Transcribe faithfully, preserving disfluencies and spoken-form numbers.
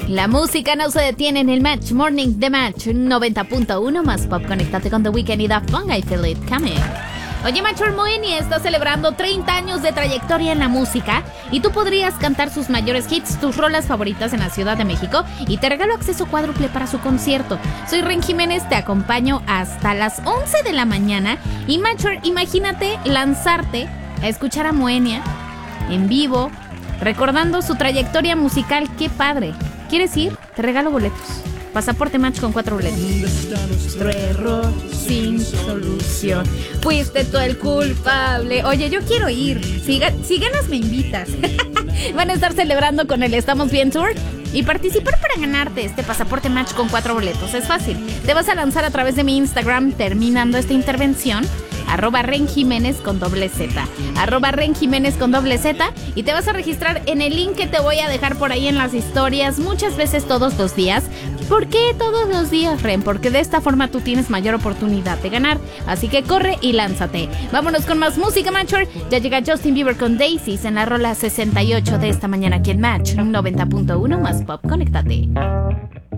La música no se detiene en el Match Morning de Match noventa punto uno más pop. Conéctate con The Weeknd y Daft Punk. I feel it coming. Oye, Macho Moenia está celebrando treinta años de trayectoria en la música y tú podrías cantar sus mayores hits, tus rolas favoritas en la Ciudad de México y te regalo acceso cuádruple para su concierto. Soy Ren Jiménez, te acompaño hasta las once de la mañana y Macho, imagínate lanzarte a escuchar a Moenia en vivo, recordando su trayectoria musical. ¡Qué padre! ¿Quieres ir? Te regalo boletos. Pasaporte Match con cuatro boletos. Nuestro error sin solución. Fuiste tú el culpable. Oye, yo quiero ir. Si, si ganas, me invitas. Van a estar celebrando con el Estamos Bien Tour y participar para ganarte este pasaporte Match con cuatro boletos. Es fácil. Te vas a lanzar a través de mi Instagram terminando esta intervención. Arroba Ren Jiménez con doble Z. Arroba Ren Jiménez con doble Z. Y te vas a registrar en el link que te voy a dejar por ahí en las historias. Muchas veces todos los días. ¿Por qué todos los días, Ren? Porque de esta forma tú tienes mayor oportunidad de ganar. Así que corre y lánzate. Vámonos con más música, Matcher. Ya llega Justin Bieber con Daisies en la rola sesenta y ocho de esta mañana aquí en Match noventa punto uno más pop. Conéctate.